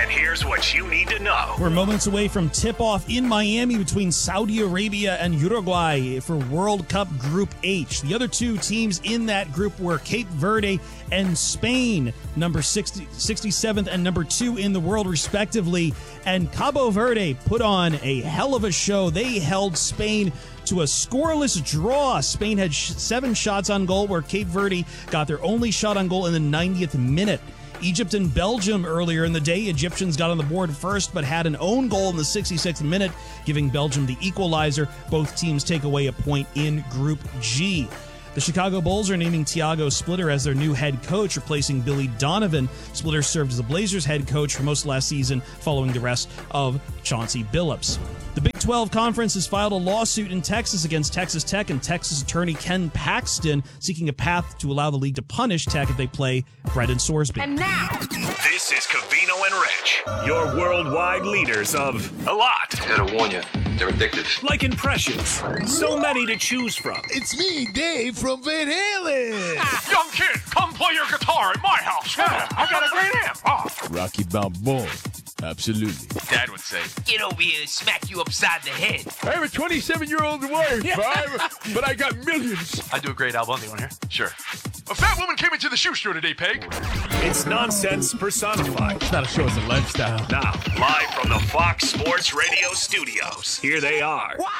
And here's what you need to know. We're moments away from tip-off in Miami between Saudi Arabia and Uruguay for World Cup Group H. The other two teams in that group were Cape Verde and Spain, number 67th and number 2 in the world, respectively. And Cabo Verde put on a hell of a show. They held Spain to a scoreless draw. Spain had 7 shots on goal, where Cape Verde got their only shot on goal in the 90th minute. Egypt and Belgium earlier in the day. Egyptians got on the board first, but had an own goal in the 66th minute, giving Belgium the equalizer. Both teams take away a point in Group G. The Chicago Bulls are naming Thiago Splitter as their new head coach, replacing Billy Donovan. Splitter served as the Blazers head coach for most of last season, following the rest of Chauncey Billups. The Big 12 Conference has filed a lawsuit in Texas against Texas Tech and Texas attorney Ken Paxton, seeking a path to allow the league to punish Tech if they play Brendan Sorsby. And now, this is Covino and Rich, your worldwide leaders of a lot. I gotta warn you, they're addictive. Like impressions, so many to choose from. It's me, Dave from Van Halen. Young kid, come play your guitar at my house. Yeah, I got a great amp. Oh. Rocky Balboa. Absolutely. Dad would say, get over here and smack you upside the head. I have a 27-year-old wife, but I got millions. I do a great album. You want to hear? Sure. A fat woman came into the shoe store today, Peg. It's nonsense personified. It's not a show, it's a lifestyle. Now, live from the Fox Sports Radio studios, here they are. Wow!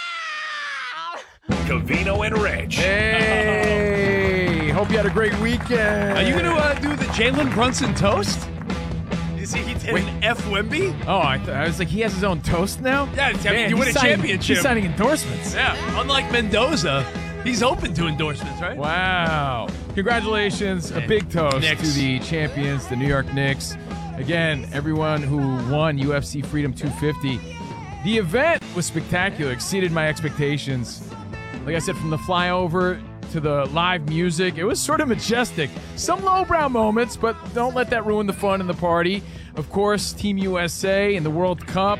Covino and Rich. Hey, hope you had a great weekend. Are you going to do the Jalen Brunson toast? You see, he did an F. Wemby? Oh, I was like, he has his own toast now? Yeah, I mean, you win a championship. He's signing endorsements. Yeah, unlike Mendoza, he's open to endorsements, right? Wow. Congratulations. A big toast to the champions, the New York Knicks. Again, everyone who won UFC Freedom 250. The event was spectacular, exceeded my expectations. Like I said, from the flyover to the live music, it was sort of majestic. Some lowbrow moments, but don't let that ruin the fun and the party. Of course, Team USA and the World Cup.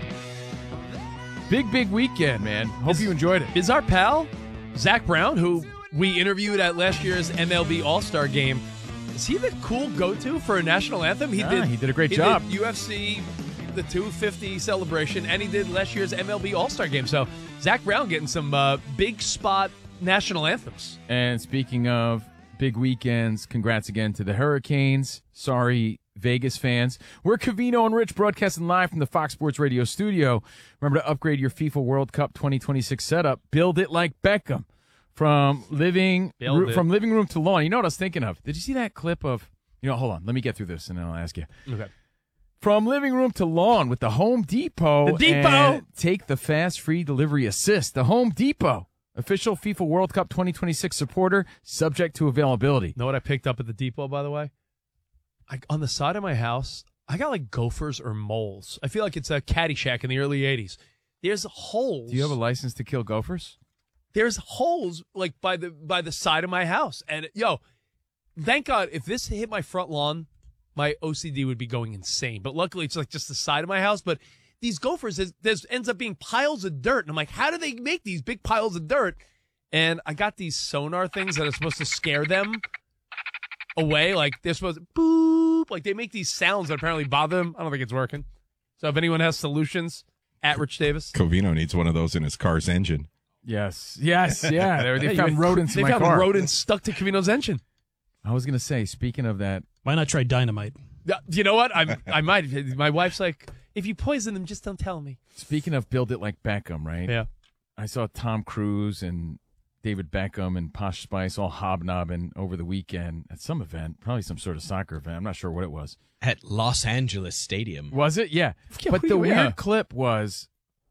Big weekend, man. Hope you enjoyed it. Is our pal, Zach Brown, who we interviewed at last year's MLB All-Star Game, is he the cool go-to for a national anthem? He did a great job. Did UFC, the 250 celebration, and he did last year's MLB All-Star Game. So Zach Brown getting some big spot national anthems. And speaking of big weekends, congrats again to the Hurricanes. Sorry, Vegas fans. We're Covino and Rich, broadcasting live from the Fox Sports Radio studio. Remember to upgrade your FIFA World Cup 2026 setup. Build it like Beckham. From living room to lawn. You know what I was thinking of? Did you see that clip of, hold on, let me get through this and then I'll ask you. Okay. From living room to lawn with the Home Depot. The Depot! And take the fast free delivery assist. The Home Depot. Official FIFA World Cup 2026 supporter, subject to availability. Know what I picked up at the Depot, by the way? On the side of my house, I got like gophers or moles. I feel like it's a Caddyshack in the early 80s. There's holes. Do you have a license to kill gophers? There's holes like by the side of my house. And, thank God, if this hit my front lawn, my OCD would be going insane. But luckily, it's like just the side of my house. But these gophers, there ends up being piles of dirt. And I'm like, how do they make these big piles of dirt? And I got these sonar things that are supposed to scare them away. Like, they're supposed to boop. Like, they make these sounds that apparently bother them. I don't think it's working. So if anyone has solutions, at Rich Davis. Covino needs one of those in his car's engine. Yes, yeah. They found rodents in my car. They found rodents stuck to Covino's engine. I was going to say, speaking of that. Why not try dynamite? You know what? I might. My wife's like, if you poison them, just don't tell me. Speaking of build it like Beckham, right? Yeah. I saw Tom Cruise and David Beckham and Posh Spice all hobnobbing over the weekend at some event, probably some sort of soccer event. I'm not sure what it was. At Los Angeles Stadium. Was it? Yeah. But the weird clip was,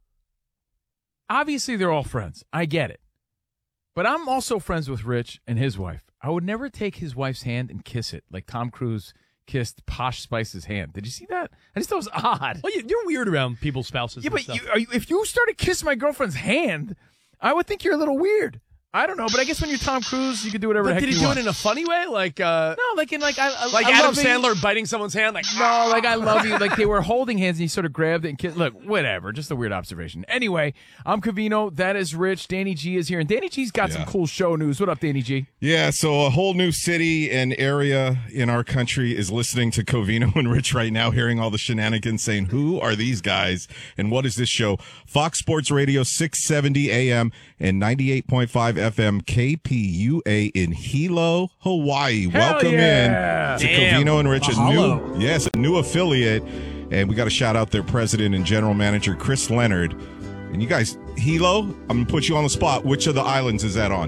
obviously they're all friends. I get it. But I'm also friends with Rich and his wife. I would never take his wife's hand and kiss it like Tom Cruise kissed Posh Spice's hand. Did you see that? I just thought it was odd. Well, you're weird around people's spouses. Yeah, but if you started kissing my girlfriend's hand, I would think you're a little weird. I don't know, but I guess when you're Tom Cruise, you can do whatever the But heck did you he do want. it in a funny way? Like, No, like in like I like I Adam love it. Sandler biting someone's hand? Like, No, like I love you. Like they were holding hands and he sort of grabbed it and kissed. Look, whatever. Just a weird observation. Anyway, I'm Covino. That is Rich. Danny G is here. And Danny G's got some cool show news. What up, Danny G? Yeah, so a whole new city and area in our country is listening to Covino and Rich right now, hearing all the shenanigans, saying, who are these guys and what is this show? Fox Sports Radio, 670 AM and 98.5 FM KPUA in Hilo, Hawaii. Welcome in to Covino and Rich, a new affiliate. And we got to shout out their president and general manager, Chris Leonard. And you guys, Hilo, I'm going to put you on the spot. Which of the islands is that on?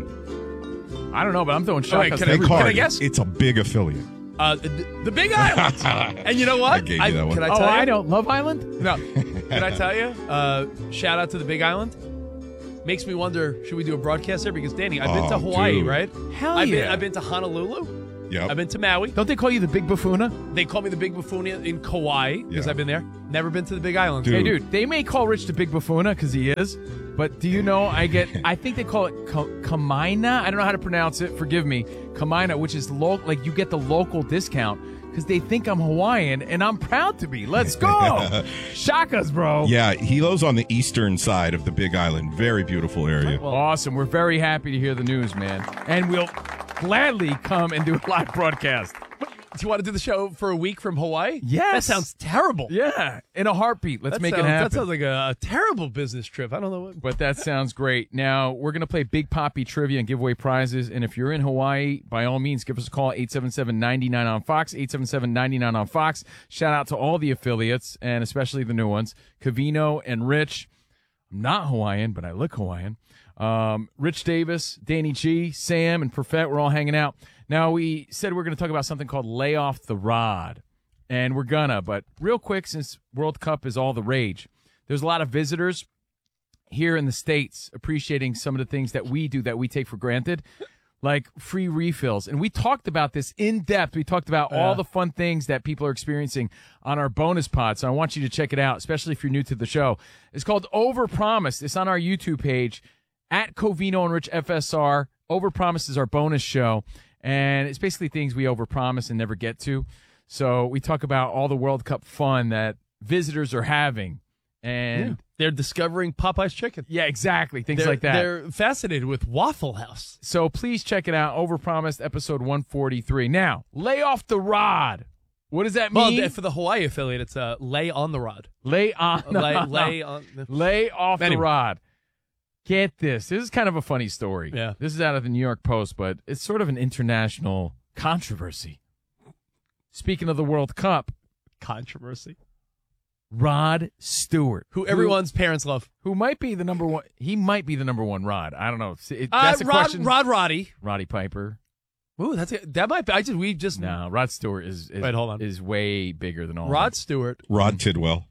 I don't know, but I'm throwing shots. Can I guess? It's a big affiliate. The Big Island. And you know what? I gave you that one. Can I tell you? I don't. Love Island? No. Can I tell you? Shout out to the Big Island. Makes me wonder, should we do a broadcast there? Because, Danny, I've been to Hawaii, dude. right? Hell yeah. I've been to Honolulu. Yep. I've been to Maui. Don't they call you the Big Buffoona? They call me the Big Buffoona in Kauai because I've been there. Never been to the Big Island. Dude. Hey, dude, they may call Rich the Big Buffoona because he is, but do you know I think they call it Kamaina. I don't know how to pronounce it. Forgive me. Kamaina, which is like you get the local discount because they think I'm Hawaiian, and I'm proud to be. Let's go. Shock us, bro. Yeah, Hilo's on the eastern side of the Big Island. Very beautiful area. Awesome. We're very happy to hear the news, man. And we'll gladly come and do a live broadcast. Do you want to do the show for a week from Hawaii? Yes. That sounds terrible. Yeah, in a heartbeat. Let's make it happen. That sounds like a terrible business trip. I don't know what. But that sounds great. Now, we're going to play Big Poppy Trivia and give away prizes. And if you're in Hawaii, by all means, give us a call, 877-99 on Fox, 877-99 on Fox. Shout out to all the affiliates, and especially the new ones, Covino and Rich. I'm not Hawaiian, but I look Hawaiian. Rich Davis, Danny G, Sam, and Perfett, we're all hanging out. Now, we said we're going to talk about something called Lay Off the Rod, and we're gonna, but real quick, since World Cup is all the rage, there's a lot of visitors here in the States appreciating some of the things that we do that we take for granted, like free refills. And we talked about this in depth. We talked about all the fun things that people are experiencing on our bonus pod, so I want you to check it out, especially if you're new to the show. It's called Overpromise. It's on our YouTube page, at Covino and Rich FSR. Overpromise is our bonus show. And it's basically things we overpromise and never get to. So we talk about all the World Cup fun that visitors are having. And they're discovering Popeye's chicken. Yeah, exactly. Things like that. They're fascinated with Waffle House. So please check it out. Overpromised, episode 143. Now, lay off the rod. What does that mean? Well, for the Hawaii affiliate, it's lay on the rod. Lay on lay on. Lay off the rod. Get this. This is kind of a funny story. Yeah. This is out of the New York Post, but it's sort of an international controversy. Speaking of the World Cup. Controversy. Rod Stewart. Who everyone's parents love. Who might be the number one. He might be the number one Rod. I don't know. That's a question. Roddy. Roddy Piper. Ooh, that might be. No, Rod Stewart is wait, hold on. Is way bigger than all Rod of them. Stewart. Rod Tidwell.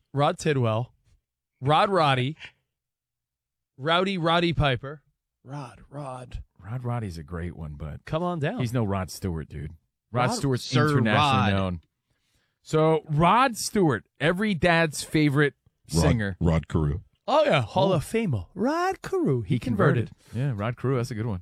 Roddy. Roddy Piper. Roddy's a great one, but come on down. He's no Rod Stewart, dude. Rod Stewart's internationally known. So Rod Stewart, every dad's favorite singer. Rod Carew. Oh yeah, Hall of Famer. Rod Carew. He converted. Yeah, Rod Carew. That's a good one.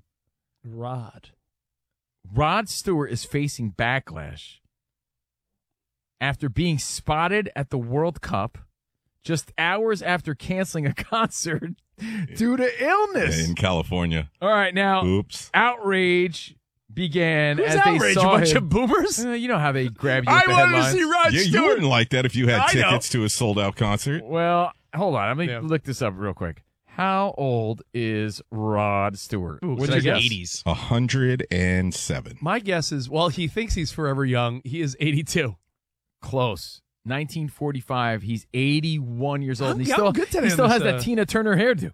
Rod Stewart is facing backlash after being spotted at the World Cup just hours after canceling a concert due to illness in California. All right, now, oops. Outrage began Who's as outrage? they saw a bunch him. of boomers? You know how they grab you with the wanted headlines. to see Rod Stewart. You wouldn't like that if you had I tickets to a sold-out concert. Well, hold on. Let me look this up real quick. How old is Rod Stewart? What's your guess? 80s. 107. My guess is, well, he thinks he's forever young. He is 82. Close. 1945. He's 81 years old. I'm And good today he still on has this, that Tina Turner hairdo.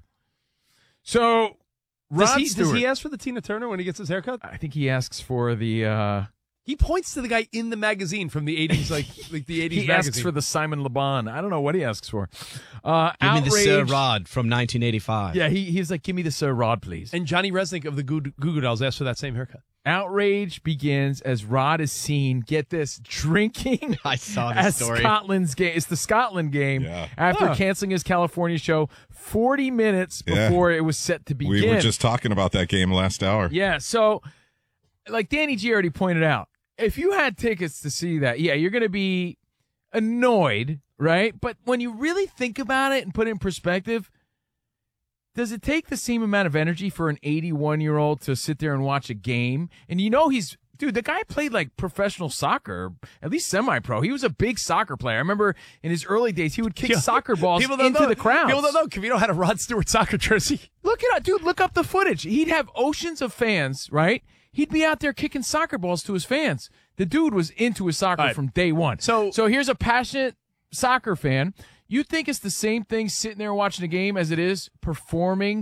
So, Rod Stewart. Does he ask for the Tina Turner when he gets his haircut? I think he asks for the He points to the guy in the magazine from the 80s, like the 80s He magazine. asks for the Simon Le Bon. I don't know what he asks for. Give me the Sir Rod from 1985. Yeah, he's like, give me the Sir Rod, please. And Johnny Resnick of the Goo Goo Dolls asked for that same haircut. Outrage begins as Rod is seen, get this, drinking I saw this at story. Scotland's game. It's the Scotland game after canceling his California show 40 minutes before it was set to begin. We were just talking about that game last hour. Yeah, so like Danny G already pointed out, if you had tickets to see that, you're going to be annoyed, right? But when you really think about it and put it in perspective, does it take the same amount of energy for an 81-year-old to sit there and watch a game? And the guy played like professional soccer, at least semi-pro. He was a big soccer player. I remember in his early days, he would kick soccer balls into the crowd. People don't know. Covino had a Rod Stewart soccer jersey. Look it up, dude. Look up the footage. He'd have oceans of fans, right? He'd be out there kicking soccer balls to his fans. The dude was into his soccer from day one. So here's a passionate soccer fan. You think it's the same thing sitting there watching a game as it is performing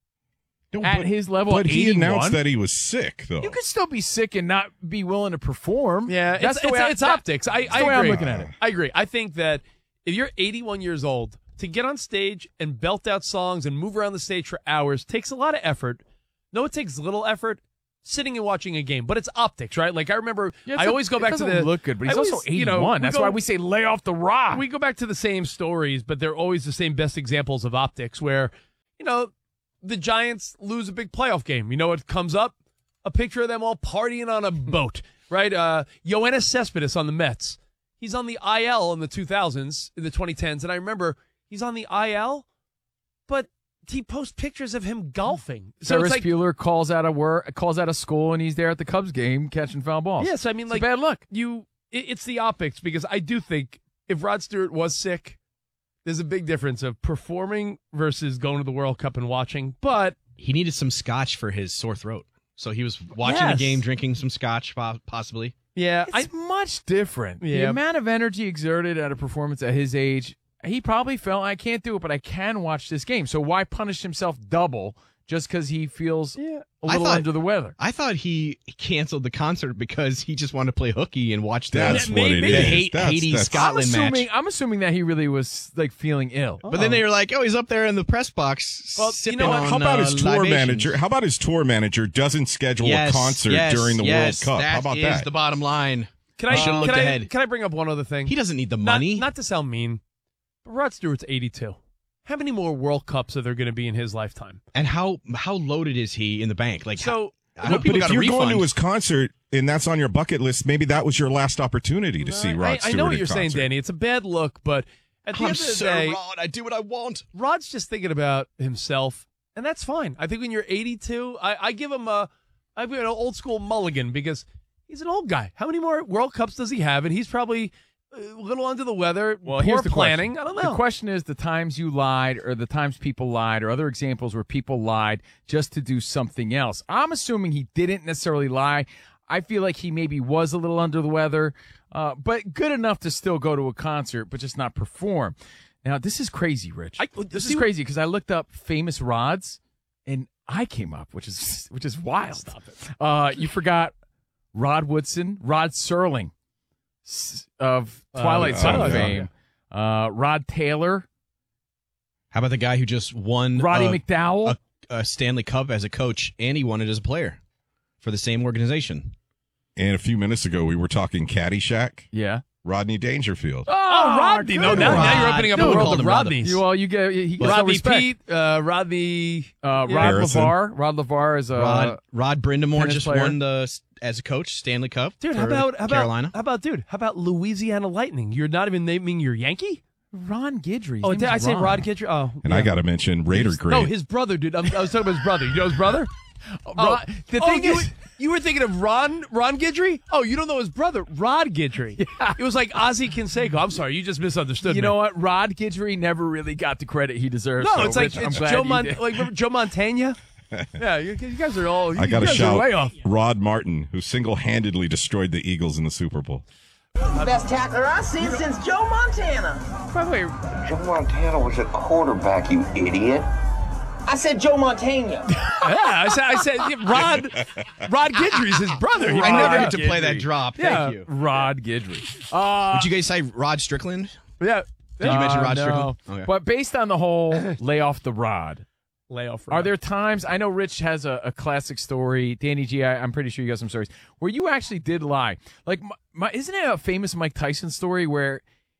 at his level? But he 81? announced that he was sick, though. You could still be sick and not be willing to perform. Yeah, that's the way it's optics. I that's the way agree. I'm looking at it. I agree. I think that if you're 81 years old, to get on stage and belt out songs and move around the stage for hours takes a lot of effort. No, it takes little effort. Sitting and watching a game, but it's optics, right? Like I remember, I always go back to the look good, but he's also 81. That's why we say lay off the rock. We go back to the same stories, but they're always the same best examples of optics. Where the Giants lose a big playoff game. You know what comes up? A picture of them all partying on a boat, right? Yoenis Cespedes on the Mets. He's on the IL in the 2000s, in the 2010s, and I remember he's on the IL, but he posts pictures of him golfing. So Ferris it's like, Bueller calls out of school, and he's there at the Cubs game catching foul balls. Yes, I mean, it's bad luck. It's the optics, because I do think if Rod Stewart was sick, there's a big difference of performing versus going to the World Cup and watching. But he needed some scotch for his sore throat, so he was watching the game, drinking some scotch, possibly. Yeah, it's much different. The Yeah. amount of energy exerted at a performance at his age. He probably felt, I can't do it, but I can watch this game. So why punish himself double just because he feels a little under the weather? I thought he canceled the concert because he just wanted to play hooky and watch That's what it is. Haiti Scotland match. I'm assuming that he really was like feeling ill. But then they were like, "Oh, he's up there in the press box." Well, sipping you know what? on, How about his tour libations. manager? How about his tour manager doesn't schedule a concert during the World Cup? How about That that? is the bottom line. Can I bring up one other thing? He doesn't need the money. Not to sound mean, but Rod Stewart's 82. How many more World Cups are there going to be in his lifetime? And how loaded is he in the bank? Like, so, I hope But people if got a you're refund. going to his concert and that's on your bucket list, maybe that was your last opportunity to see Rod Stewart I know what in you're saying, concert. Danny. It's a bad look, but at the end of the Sir day, Rod, I do what I want. Rod's just thinking about himself, and that's fine. I think when you're 82, I give him an old school mulligan because he's an old guy. How many more World Cups does he have? And he's probably a little under the weather. Well, poor here's the planning. question. I don't know. The question is the times you lied or the times people lied or other examples where people lied just to do something else. I'm assuming he didn't necessarily lie. I feel like he maybe was a little under the weather, but good enough to still go to a concert, but just not perform. Now, this is crazy, Rich. This is crazy because I looked up famous Rods, and I came up, which is wild. Stop it. You forgot Rod Woodson, Rod Serling of Twilight Zone fame, Rod Taylor. How about the guy who just won Roddy McDowell, a Stanley Cup as a coach, and he won it as a player for the same organization? And a few minutes ago, we were talking Caddyshack. Yeah. Rodney Dangerfield. Oh, Rodney. No, now you're opening up a world of Rodneys. You get he gets Rodney respect. Pete, Rodney, Rod Harrison. LeVar. Rod LeVar is a Rod Brindamore tennis just player. won as a coach Stanley Cup. Dude, for how Carolina? about Louisiana Lightning? You're not even naming your Yankee? Ron Guidry. Oh, did I say Rod Guidry? Oh, And I got to mention Raider Great. No, his brother, dude. I was talking about his brother. You know his brother? The thing is, you were thinking of Ron Guidry? Oh, you don't know his brother, Rod Guidry. Yeah. It was like Ozzie Canseco. I'm sorry, you just misunderstood me. you know what? Rod Guidry never really got the credit he deserves. No, so, it's like Rich, I'm it's glad Joe you did. like remember Joe Montana. Yeah, you guys are all. I got to you guys are way shout off. Rod Martin, who single-handedly destroyed the Eagles in the Super Bowl. Best tackler I've seen since Joe Montana. By the way, Joe Montana was a quarterback, you idiot. I said Joe Montana. I said Rod Guidry's his brother. I never get to play that drop. Thank you. Rod Guidry. Would you guys say Rod Strickland? Yeah. Did you mention Rod no. Strickland? Okay. But based on the whole lay off the rod, Layoff. are there times, I know Rich has a classic story, Danny G, I'm pretty sure you got some stories, where you actually did lie. Like, isn't it a famous Mike Tyson story where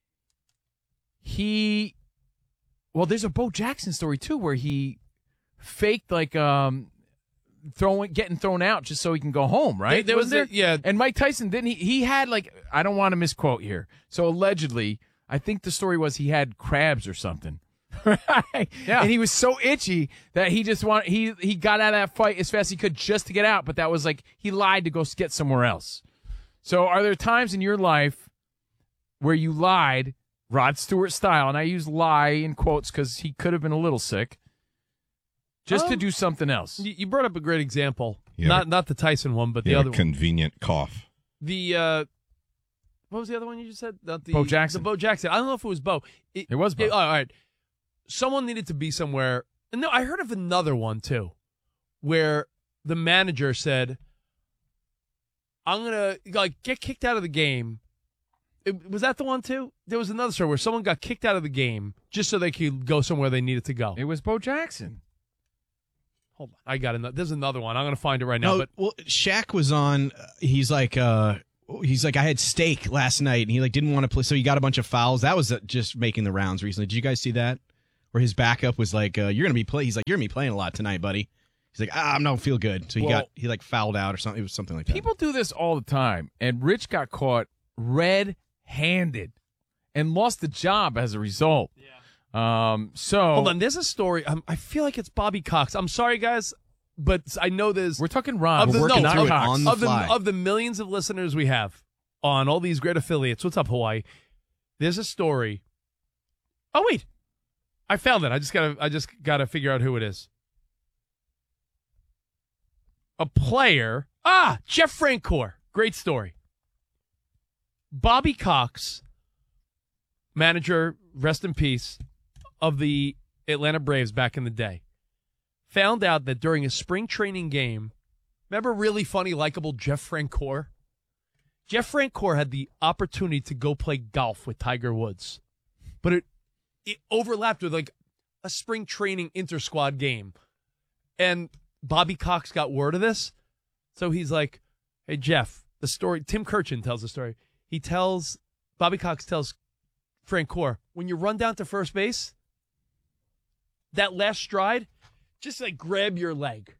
there's a Bo Jackson story too, where he faked like getting thrown out just so he can go home, right? There was there? Yeah. And Mike Tyson, didn't he had like, I don't want to misquote here. So allegedly, I think the story was he had crabs or something. Right? Yeah. And he was so itchy that he just he got out of that fight as fast as he could just to get out, but that was like he lied to go get somewhere else. So are there times in your life where you lied Rod Stewart style, and I use lie in quotes because he could have been a little sick, just to do something else? You brought up a great example. Yeah, not the Tyson one, but the other convenient cough. The what was the other one you just said? Bo Jackson. The Bo Jackson. I don't know if it was Bo. It was Bo. All right. Someone needed to be somewhere. And no, I heard of another one too, where the manager said, "I'm gonna get kicked out of the game." Was that the one too? There was another story where someone got kicked out of the game just so they could go somewhere they needed to go. It was Bo Jackson. Hold on, I got another. There's another one. I'm gonna find it right now. But Shaq was on. He's like, I had steak last night, and he didn't want to play, so he got a bunch of fouls. That was just making the rounds recently. Did you guys see that? Where his backup was like, "You're gonna be play." He's like, "You're gonna be playing a lot tonight, buddy." He's like, "I don't feel good," so he fouled out or something. It was something like that. People do this all the time, and Rich got caught red-handed and lost the job as a result. Yeah. So hold on, there's a story. I feel like it's Bobby Cox. I'm sorry, guys, but I know there's. We're talking Ron. We're working Cox. on the fly. Of the millions of listeners we have on all these great affiliates. What's up, Hawaii? There's a story. Oh wait. I found it. I just gotta figure out who it is. A player. Jeff Francoeur. Great story. Bobby Cox, manager, rest in peace, of the Atlanta Braves back in the day, found out that during a spring training game, remember really funny, likable Jeff Francoeur? Jeff Francoeur had the opportunity to go play golf with Tiger Woods, but it overlapped with a spring training inter-squad game. And Bobby Cox got word of this. So he's like, "Hey, Jeff," the story, Tim Kirchin tells the story. Bobby Cox tells Francoeur, "When you run down to first base, that last stride, just grab your leg."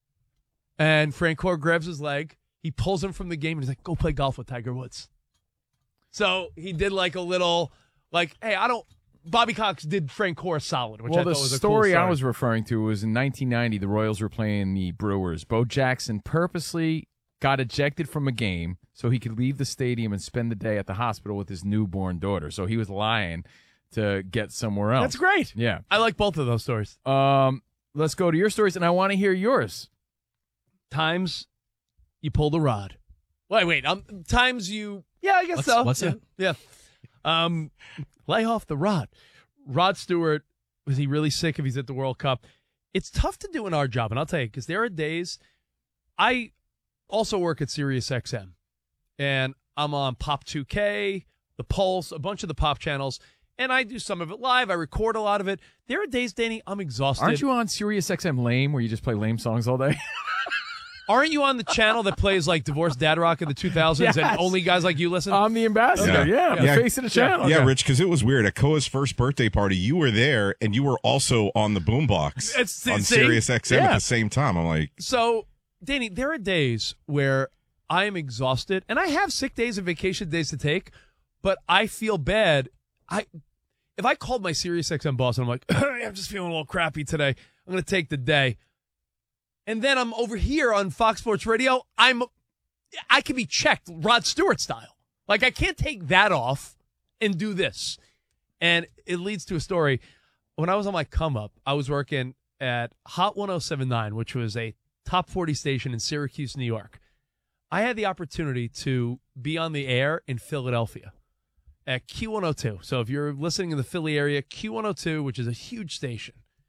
And Francoeur grabs his leg. He pulls him from the game and he's like, "Go play golf with Tiger Woods." So he did a little, "Hey, Bobby Cox did Francoeur solid," which I thought was a cool story. The story I was referring to was in 1990, the Royals were playing the Brewers. Bo Jackson purposely got ejected from a game so he could leave the stadium and spend the day at the hospital with his newborn daughter. So he was lying to get somewhere else. That's great. Yeah. I like both of those stories. Let's go to your stories, and I want to hear yours. Times you pull the rod. Wait. Times you... Yeah, I guess so. What's that? Yeah. Lay off the rod. Rod Stewart, was he really sick if he's at the World Cup? It's tough to do in our job, and I'll tell you, because there are days... I also work at SiriusXM, and I'm on Pop 2K, The Pulse, a bunch of the pop channels, and I do some of it live. I record a lot of it. There are days, Danny, I'm exhausted. Aren't you on SiriusXM Lame, where you just play lame songs all day? Aren't you on the channel that plays Divorced Dad Rock in the 2000s Yes. and only guys like you listen? I'm the ambassador. Yeah. The face of the channel. Yeah, Rich, because it was weird. At Koa's first birthday party, you were there, and you were also on the boombox on SiriusXM at the same time. I'm like... So, Danny, there are days where I am exhausted, and I have sick days and vacation days to take, but I feel bad. If I called my SiriusXM boss and I'm like, "I'm just feeling a little crappy today. I'm going to take the day." And then I'm over here on Fox Sports Radio. I can be checked Rod Stewart style. I can't take that off and do this. And it leads to a story. When I was on my come up, I was working at Hot 107.9, which was a top 40 station in Syracuse, New York. I had the opportunity to be on the air in Philadelphia at Q102. So if you're listening in the Philly area, Q102, which is a huge station.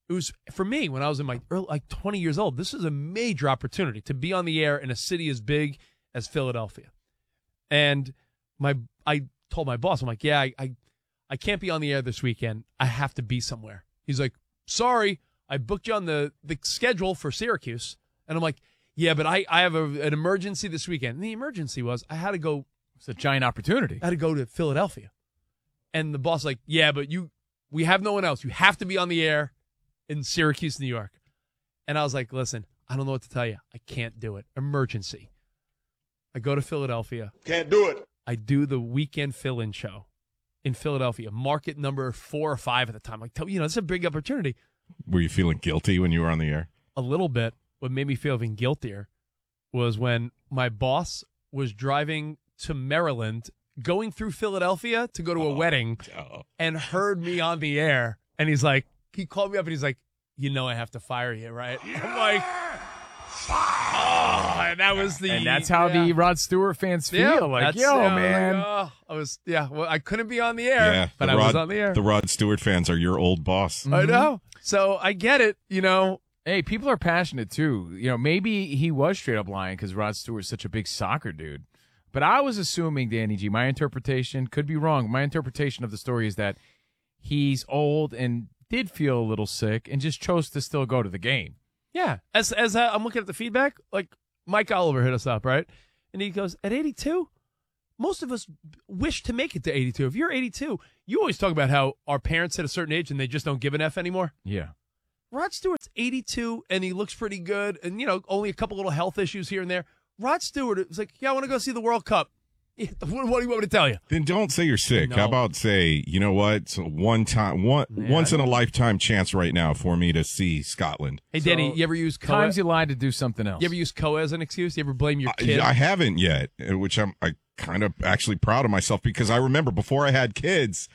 it was for me when I was in my early, 20 years old. This is a major opportunity to be on the air in a city as big as Philadelphia. And I told my boss, I'm like, yeah, I can't be on the air this weekend. I have to be somewhere. He's like, sorry, I booked you on the schedule for Syracuse. And I'm like, yeah, but I have an emergency this weekend. And the emergency was I had to go. It's a giant opportunity. I had to go to Philadelphia. And the boss like, yeah, but we have no one else. You have to be on the air in Syracuse, New York. And I was like, listen, I don't know what to tell you. I can't do it. Emergency. I go to Philadelphia. Can't do it. I do the weekend fill-in show in Philadelphia, market number 4 or 5 at the time. Like, it's a big opportunity. Were you feeling guilty when you were on the air? A little bit. What made me feel even guiltier was when my boss was driving to Maryland, going through Philadelphia to go to a wedding, and heard me on the air. And he called me up and he's like, I have to fire you, right? I'm like, and that was and that's how the Rod Stewart fans feel. Man. I couldn't be on the air, but I was on the air. The Rod Stewart fans are your old boss. Mm-hmm. I know. So I get it, Hey, people are passionate too. Maybe he was straight up lying because Rod Stewart's such a big soccer dude. But I was assuming, Danny G, my interpretation, could be wrong. My interpretation of the story is that he's old and did feel a little sick and just chose to still go to the game. Yeah. As I'm looking at the feedback, like Mike Oliver hit us up, right? And he goes, at 82, most of us wish to make it to 82. If you're 82, you always talk about how our parents hit a certain age and they just don't give an F anymore. Yeah. Rod Stewart's 82 and he looks pretty good and, only a couple little health issues here and there. Rod Stewart was like, yeah, I want to go see the World Cup. What do you want me to tell you? Then don't say you're sick. No. How about say, you know what? It's once in a lifetime chance right now for me to see Scotland. Hey, Danny, you ever use COA? Times you lied to do something else. You ever use COA as an excuse? You ever blame your kid? I haven't yet, which I kind of actually proud of myself because I remember before I had kids,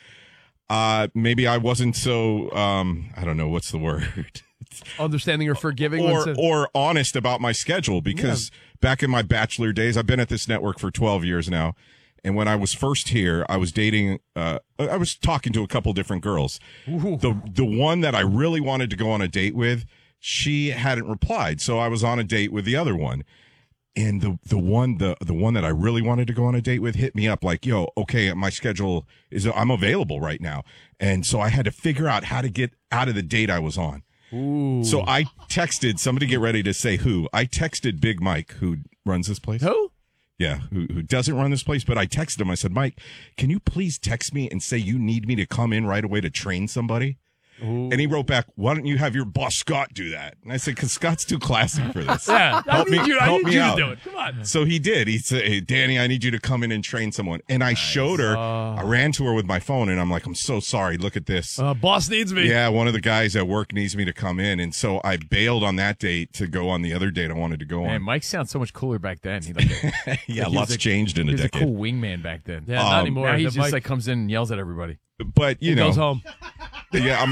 maybe I wasn't so, I don't know, what's the word? Understanding or forgiving or honest about my schedule because back in my bachelor days, I've been at this network for 12 years now. And when I was first here, I was dating, I was talking to a couple different girls. Ooh. The one that I really wanted to go on a date with, she hadn't replied. So I was on a date with the other one. And the one that I really wanted to go on a date with hit me up like, yo, okay, my schedule I'm available right now. And so I had to figure out how to get out of the date I was on. Ooh. So I texted somebody, get ready to say who. I texted Big Mike, who runs this place. Who? Yeah, who doesn't run this place. But I texted him. I said, Mike, can you please text me and say you need me to come in right away to train somebody? Ooh. And he wrote back, why don't you have your boss Scott do that? And I said, because Scott's too classy for this. Yeah, help me out. To do it. Come on. So he did. He said, hey, Danny, I need you to come in and train someone. And I showed her. I ran to her with my phone, and I'm like, I'm so sorry. Look at this. Boss needs me. Yeah, one of the guys at work needs me to come in. And so I bailed on that date to go on the other date I wanted to go on. Man, Mike sounds so much cooler back then. Yeah, lots changed in a decade. He was a cool wingman back then. Yeah, not anymore. Now he just comes in and yells at everybody. But, goes home. Yeah,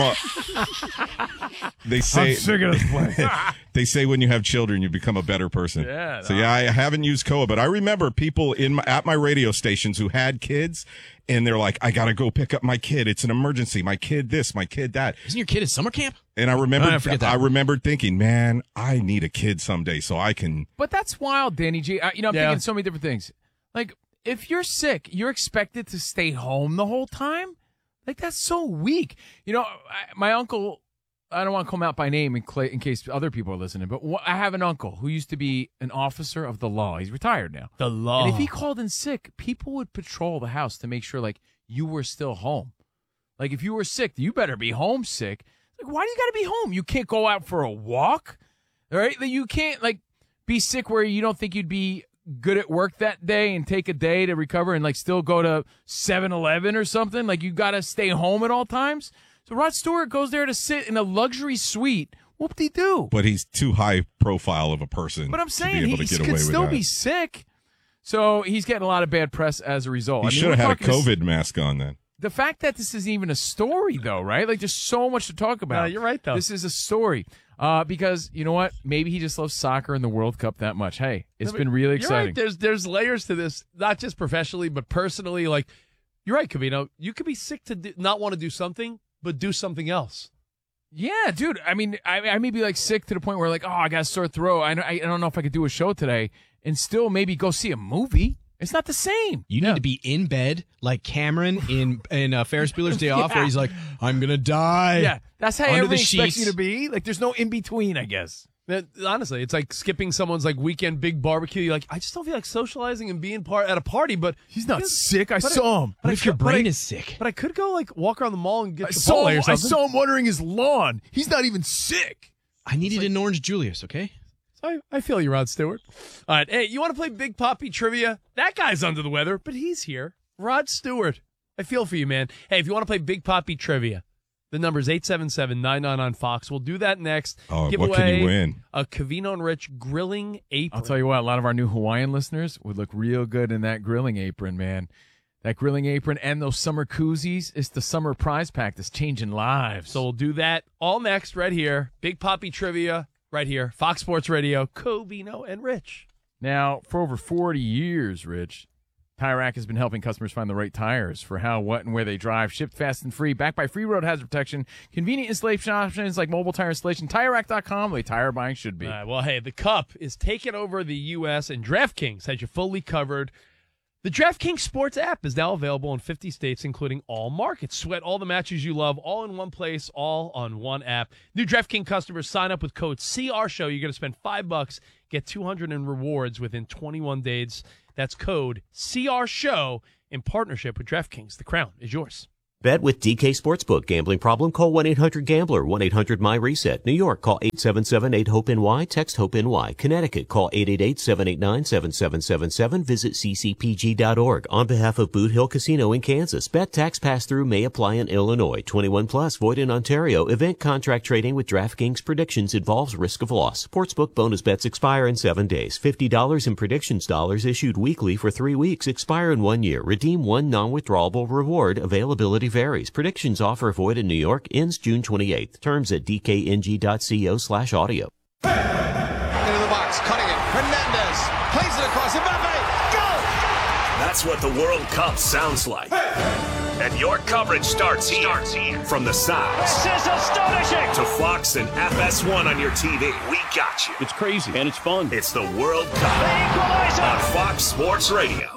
They say, I'm sick of this place. They say when you have children, you become a better person. Yeah. So, I haven't used COA, but I remember people at my radio stations who had kids, and they're like, I got to go pick up my kid. It's an emergency. My kid this, my kid that. Isn't your kid at summer camp? And I remembered thinking, man, I need a kid someday so I can. But that's wild, Danny G. I'm thinking so many different things. Like, if you're sick, you're expected to stay home the whole time? Like, that's so weak. My uncle, I don't want to come out by name in case other people are listening, but I have an uncle who used to be an officer of the law. He's retired now. The law. And if he called in sick, people would patrol the house to make sure, like, you were still home. Like, if you were sick, you better be home sick. Like, why do you got to be home? You can't go out for a walk, all right? Like, you can't, like, be sick where you don't think you'd be good at work that day and take a day to recover and like still go to 7-Eleven or something. Like, you got to stay home at all times. So Rod Stewart goes there to sit in a luxury suite. Whoop-de-doo. But he's too high profile of a person. But I'm saying to be able to get away could still with that. be sick. So he's getting a lot of bad press as a result. He should have had a COVID mask on then. The fact that this isn't even a story, though, right? Like, there's so much to talk about. No, you're right, though. This is a story. Because, you know what? Maybe he just loves soccer and the World Cup that much. Hey, it's been really exciting. You're right. There's layers to this, not just professionally, but personally. Like, you're right, Covino. You could be sick to not want to do something, but do something else. Yeah, dude. I mean, I may be like sick to the point where like, oh, I got a sore throat. I don't know if I could do a show today, and still maybe go see a movie. It's not the same. You need to be in bed like Cameron in Ferris Bueller's Day Off, where he's like, I'm gonna die. Yeah, that's how Under everybody the expects sheets. you to be. Like, there's no in between, I guess. Honestly, it's like skipping someone's like weekend big barbecue. You're like, I just don't feel like socializing and being at a party. But he's not sick. I saw him. What if your brain is sick? But I could go like walk around the mall and get I Chipotle or something. I saw him watering his lawn. He's not even sick. I needed an Orange Julius, okay? I feel you, Rod Stewart. All right, hey, you want to play Big Poppy Trivia? That guy's under the weather, but he's here. Rod Stewart. I feel for you, man. Hey, if you want to play Big Poppy Trivia, the number is 877-99-FOX. We'll do that next. Oh, Give what away can you win? A Covino and Rich grilling apron. I'll tell you what, a lot of our new Hawaiian listeners would look real good in that grilling apron, man. That grilling apron and those summer koozies. It's the summer prize pack that's changing lives. So we'll do that all next right here. Big Poppy Trivia right here. Fox Sports Radio, Covino and Rich. Now, for over 40 years, Rich, Tire Rack has been helping customers find the right tires for how, what, and where they drive. Shipped fast and free, backed by free road hazard protection, convenient installation options like mobile tire installation, TireRack.com, the way tire buying should be. Well, hey, the Cup is taking over the U.S., and DraftKings has you fully covered. The DraftKings Sports app is now available in 50 states, including all markets. Sweat all the matches you love, all in one place, all on one app. New DraftKings customers sign up with code CRSHOW. You're going to spend $5, get $200 in rewards within 21 days. That's code CRSHOW in partnership with DraftKings. The crown is yours. Bet with DK Sportsbook. Gambling problem? Call 1-800-GAMBLER. 1-800-MY-RESET. New York, call 877-8-HOPE-NY. Text HOPE-NY. Connecticut, call 888-789-7777. Visit ccpg.org. On behalf of Boot Hill Casino in Kansas, bet tax pass-through may apply in Illinois. 21 plus, void in Ontario. Event contract trading with DraftKings predictions involves risk of loss. Sportsbook bonus bets expire in 7 days. $50 in predictions dollars issued weekly for 3 weeks. Expire in 1 year. Redeem one non-withdrawable reward. Availability varies. Predictions offer void in New York. Ends June 28th. Terms at dkng.co/audio. Into the box, cutting it. Hernandez plays it across. Mbappe, go! That's what the World Cup sounds like. And your coverage starts here. From the sounds. This is astonishing! To Fox and FS1 on your TV. We got you. It's crazy and it's fun. It's the World Cup on Fox Sports Radio.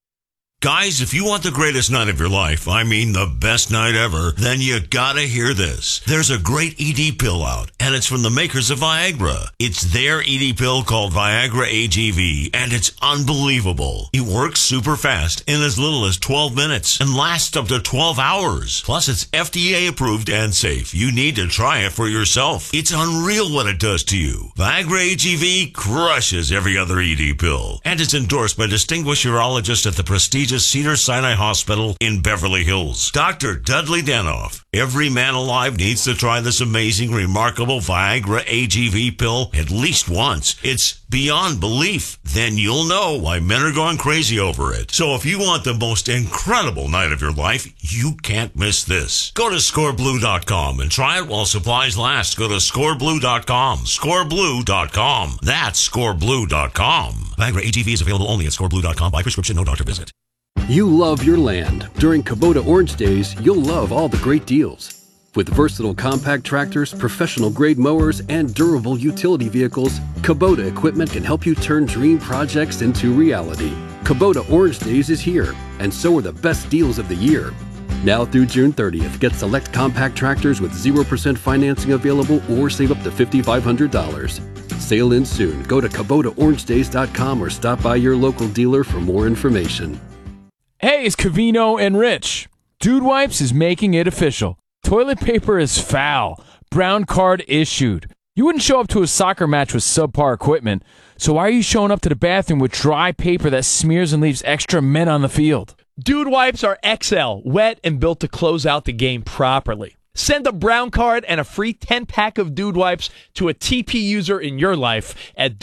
Guys, if you want the greatest night of your life, I mean the best night ever, then you gotta hear this. There's a great ED pill out, and it's from the makers of Viagra. It's their ED pill called Viagra AGV, and it's unbelievable. It works super fast in as little as 12 minutes and lasts up to 12 hours. Plus, it's FDA approved and safe. You need to try it for yourself. It's unreal what it does to you. Viagra AGV crushes every other ED pill, and it's endorsed by distinguished urologists at the prestigious Cedars-Sinai Hospital in Beverly Hills. Dr. Dudley Danoff. Every man alive needs to try this amazing, remarkable Viagra AGV pill at least once. It's beyond belief. Then you'll know why men are going crazy over it. So if you want the most incredible night of your life, you can't miss this. Go to scoreblue.com and try it while supplies last. Go to scoreblue.com. Scoreblue.com. That's scoreblue.com. Viagra AGV is available only at scoreblue.com by prescription, no doctor visit. You love your land. During Kubota Orange Days, you'll love all the great deals. With versatile compact tractors, professional-grade mowers, and durable utility vehicles, Kubota equipment can help you turn dream projects into reality. Kubota Orange Days is here, and so are the best deals of the year. Now through June 30th, get select compact tractors with 0% financing available or save up to $5,500. Sale ends soon. Go to KubotaOrangeDays.com or stop by your local dealer for more information. Hey, it's Covino and Rich. Dude Wipes is making it official. Toilet paper is foul. Brown card issued. You wouldn't show up to a soccer match with subpar equipment, so why are you showing up to the bathroom with dry paper that smears and leaves extra men on the field? Dude Wipes are XL, wet and built to close out the game properly. Send a brown card and a free 10-pack of Dude Wipes to a TP user in your life at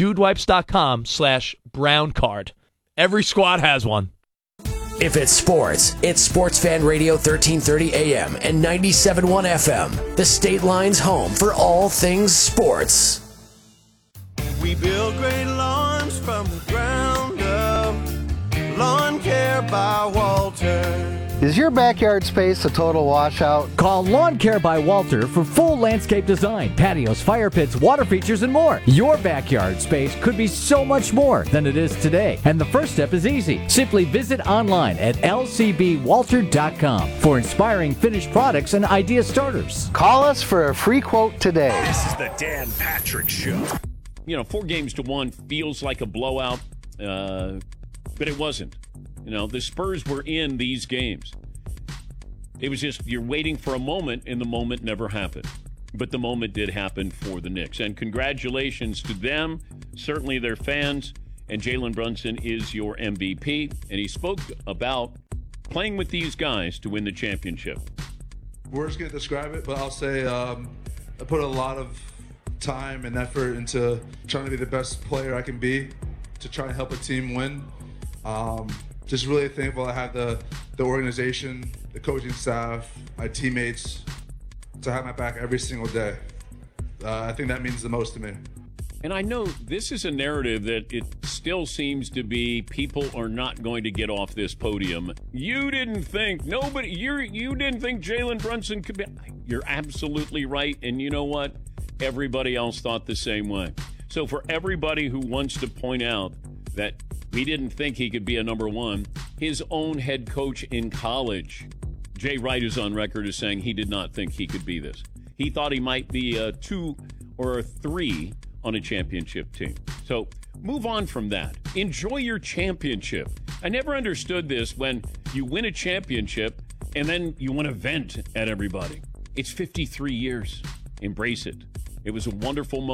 dudewipes.com/brown card. Every squad has one. If it's sports, it's Sports Fan Radio 1330 AM and 97.1 FM, the State Line's home for all things sports. We build great lawns from the ground up. Lawn Care by Walter. Is your backyard space a total washout? Call Lawn Care by Walter for full landscape design, patios, fire pits, water features, and more. Your backyard space could be so much more than it is today. And the first step is easy. Simply visit online at lcbwalter.com for inspiring finished products and idea starters. Call us for a free quote today. This is the Dan Patrick Show. 4 games to 1 feels like a blowout, but it wasn't. The Spurs were in these games. It was just you're waiting for a moment, and the moment never happened. But the moment did happen for the Knicks. And congratulations to them, certainly their fans. And Jalen Brunson is your MVP. And he spoke about playing with these guys to win the championship. Words can't describe it, but I'll say I put a lot of time and effort into trying to be the best player I can be to try and help a team win. Just really thankful I have the organization, the coaching staff, my teammates to have my back every single day. I think that means the most to me. And I know this is a narrative that it still seems to be people are not going to get off this podium. You didn't think you didn't think Jalen Brunson could be. You're absolutely right. And you know what? Everybody else thought the same way. So for everybody who wants to point out that we didn't think he could be a number 1, his own head coach in college, Jay Wright, is on record as saying he did not think he could be this. He thought he might be a 2 or a 3 on a championship team. So move on from that. Enjoy your championship. I never understood this when you win a championship and then you want to vent at everybody. It's 53 years. Embrace it. It was a wonderful moment.